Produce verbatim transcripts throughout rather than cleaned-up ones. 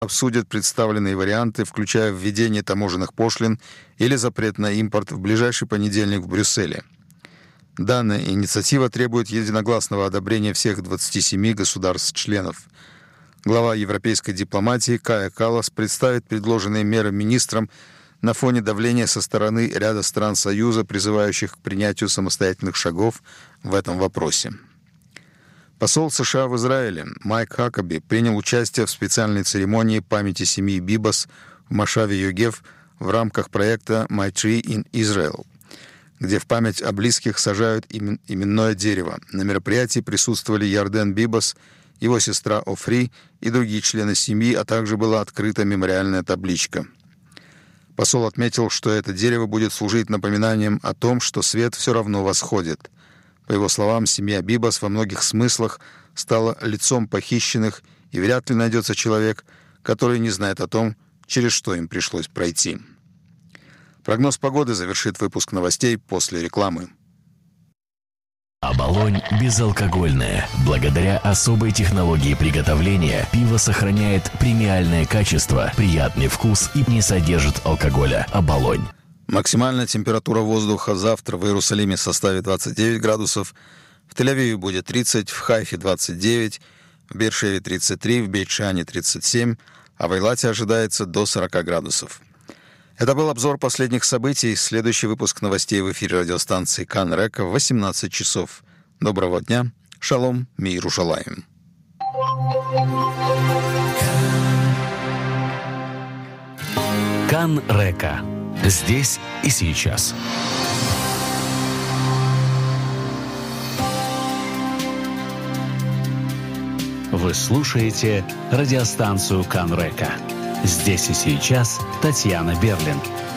обсудят представленные варианты, включая введение таможенных пошлин или запрет на импорт в ближайший понедельник в Брюсселе. Данная инициатива требует единогласного одобрения всех двадцати семи государств-членов. Глава европейской дипломатии Кая Каллас представит предложенные меры министрам на фоне давления со стороны ряда стран Союза, призывающих к принятию самостоятельных шагов в этом вопросе. Посол США в Израиле Майк Хакаби принял участие в специальной церемонии памяти семьи Бибас в Машаве Йогев в рамках проекта My Tree in Israel, где в память о близких сажают имен, именное дерево. На мероприятии присутствовали Ярден Бибас, его сестра Офри и другие члены семьи, а также была открыта мемориальная табличка. Посол отметил, что это дерево будет служить напоминанием о том, что свет все равно восходит. По его словам, семья Бибас во многих смыслах стала лицом похищенных, и вряд ли найдется человек, который не знает о том, через что им пришлось пройти. Прогноз погоды завершит выпуск новостей после рекламы. Оболонь безалкогольное. Благодаря особой технологии приготовления пиво сохраняет премиальное качество, приятный вкус и не содержит алкоголя. Оболонь. Максимальная температура воздуха завтра в Иерусалиме составит двадцать девять градусов, в Тель-Авиве будет тридцать, в Хайфе двадцать девять, в Беэр-Шеве тридцать три, в Бейт-Шане тридцать семь, а в Эйлате ожидается до сорок градусов. Это был обзор последних событий. Следующий выпуск новостей в эфире радиостанции Кан Река в восемнадцать часов. Доброго дня. Шалом, мир Ушалаим. Кан Река. Здесь и сейчас. Вы слушаете радиостанцию Кан Река. Здесь и сейчас Татьяна Берлин.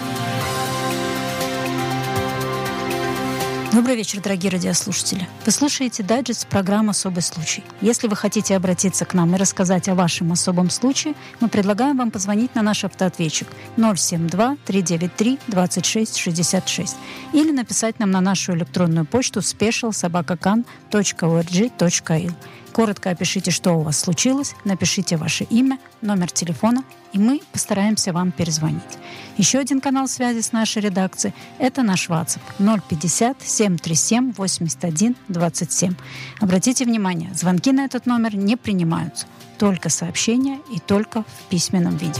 Добрый вечер, дорогие радиослушатели. Вы слушаете дайджест программы «Особый случай». Если вы хотите обратиться к нам и рассказать о вашем особом случае, мы предлагаем вам позвонить на наш автоответчик ноль семь два три девять три двадцать шесть шестьдесят шесть или написать нам на нашу электронную почту special собака кан точка орг точка ил. Коротко опишите, что у вас случилось, напишите ваше имя, номер телефона, и мы постараемся вам перезвонить. Еще один канал связи с нашей редакцией – это наш WhatsApp ноль пятьдесят семь тридцать семь восемьдесят один двадцать семь. Обратите внимание, звонки на этот номер не принимаются, только сообщения и только в письменном виде.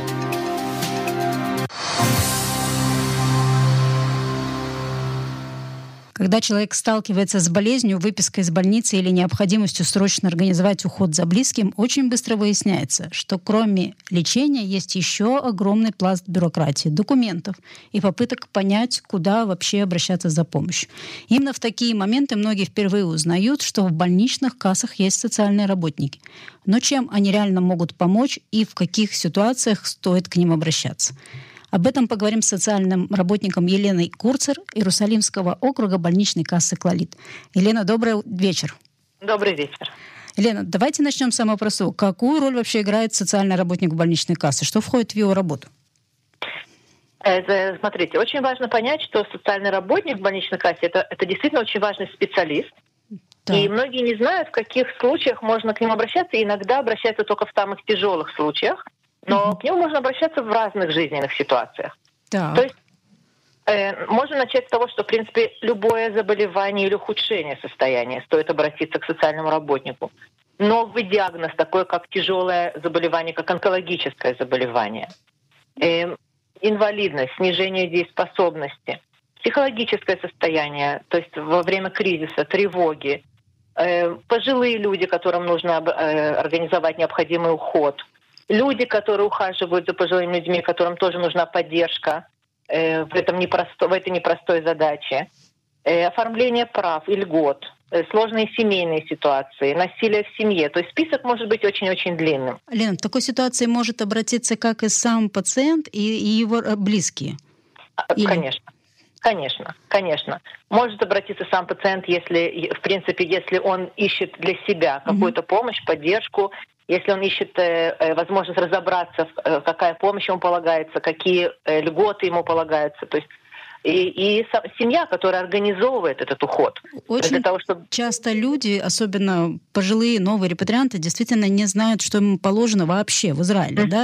Когда человек сталкивается с болезнью, выпиской из больницы или необходимостью срочно организовать уход за близким, очень быстро выясняется, что кроме лечения есть еще огромный пласт бюрократии, документов и попыток понять, куда вообще обращаться за помощью. Именно в такие моменты многие впервые узнают, что в больничных кассах есть социальные работники. Но чем они реально могут помочь и в каких ситуациях стоит к ним обращаться? Об этом поговорим с социальным работником Еленой Курцер Иерусалимского округа больничной кассы «Клалит». Елена, добрый вечер. Добрый вечер. Елена, давайте начнем с самого простого. Какую роль вообще играет социальный работник в больничной кассе? Что входит в его работу? Это, смотрите, очень важно понять, что социальный работник в больничной кассе это, это действительно очень важный специалист. Да. И многие не знают, в каких случаях можно к ним обращаться. И иногда обращаются только в самых тяжелых случаях. Но угу. к нему можно обращаться в разных жизненных ситуациях. Да. То есть э, можно начать с того, что, в принципе, любое заболевание или ухудшение состояния стоит обратиться к социальному работнику. Новый диагноз, такой как тяжелое заболевание, как онкологическое заболевание, э, инвалидность, снижение дееспособности, психологическое состояние, то есть во время кризиса, тревоги, э, пожилые люди, которым нужно э, организовать необходимый уход, люди, которые ухаживают за пожилыми людьми, которым тоже нужна поддержка э, в, этом непросто, в этой непростой задаче, э, оформление прав и льгот, э, сложные семейные ситуации, насилие в семье. То есть список может быть очень-очень длинным. Лена, в такой ситуации может обратиться как и сам пациент, и, и его близкие? Или... Конечно. Конечно, конечно. Может обратиться сам пациент, если, в принципе, если он ищет для себя какую-то mm-hmm. помощь, поддержку, если он ищет э, возможность разобраться, э, какая помощь ему полагается, какие э, льготы ему полагаются. То есть и, и семья, которая организовывает этот уход. Очень для того, чтобы... часто люди, особенно пожилые новые репатрианты, действительно не знают, что им положено вообще в Израиле. Mm-hmm. Да?